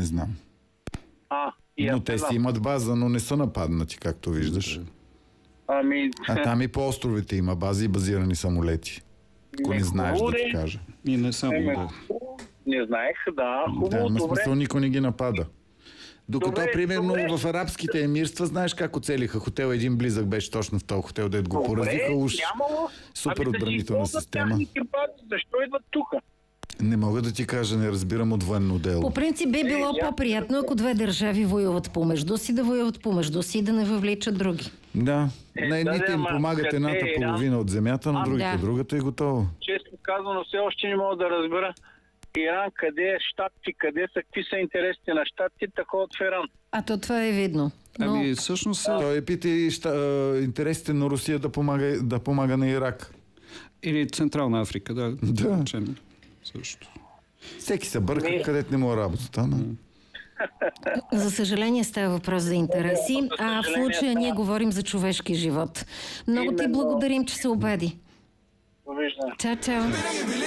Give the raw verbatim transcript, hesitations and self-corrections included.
знам. А, и Но аз те не си знам. имат база, но не са нападнати, както виждаш. Ами, А там и по островите има бази и базирани самолети. Ако не знаеш да ти кажа. И не само, Еме, да. не знаех, да, хубаво, Да, има добре. смисъл, никой не ги напада. Докато, Добре, примерно, добре. в арабските емирства, знаеш как оцелиха хотел, един близък беше точно в този хотел, дед го поразиха, уж нямало. супер Ами да си отбранителна използват система. тяхните бази, защо идват тук? Не мога да ти кажа, не разбирам от военно дело. По принцип би било Е, я- по-приятно, ако две държави воюват помежду си, да воюват помежду си и да не въвличат други. Да, Е, на едните да, им ама помагат къде едната е Иран? половина от земята, на А, другите да. другата и готово. Честно казано, все още не мога да разбера Иран, къде е щатите, къде са, какви са интересите на щатите, такова от в Иран. А то това е видно. Но... Ами, всъщност, Той пита и ща, а, интересите на Русия да помага, да помага на Ирак. или Централна Африка, да. Да. Речем, също. Всеки се бърка, Не. където не му е работата. Но... За съжаление става въпрос за интереси, а в случая ние говорим за човешки живот. Много ти Именно. благодарим, че се обади. Довиждане. Чао, чао.